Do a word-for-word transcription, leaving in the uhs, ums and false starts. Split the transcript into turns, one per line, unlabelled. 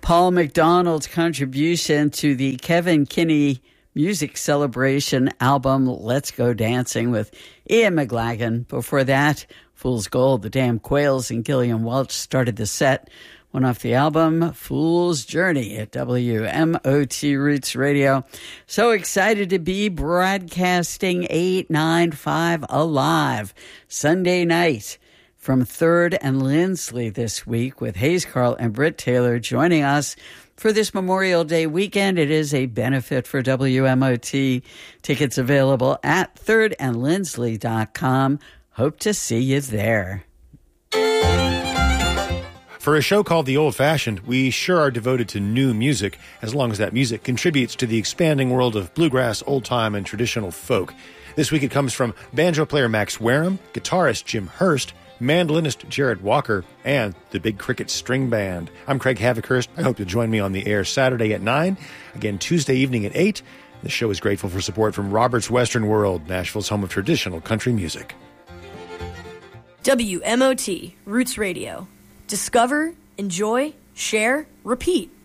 Paul McDonald's contribution to the Kevin Kinney Music Celebration album, Let's Go Dancing, with Ian McLagan. Before that, Fool's Gold, the Damn Quails, and Gillian Welch started the set. One off the album, Fool's Journey, at W M O T Roots Radio. So excited to be broadcasting eight ninety-five Alive Sunday night from third and Lindsley this week, with Hayes Carl and Britt Taylor joining us for this Memorial Day weekend. It is a benefit for W M O T. Tickets available at third and lindsley dot com. Hope to see you there.
For a show called The Old Fashioned, we sure are devoted to new music, as long as that music contributes to the expanding world of bluegrass, old-time, and traditional folk. This week it comes from banjo player Max Wareham, guitarist Jim Hurst, mandolinist Jared Walker, and the Big Cricket String Band. I'm Craig Havikhurst. I hope you'll join me on the air Saturday at nine, again Tuesday evening at eight. The show is grateful for support from Robert's Western World, Nashville's home of traditional country music.
W M O T Roots Radio. Discover, enjoy, share, repeat.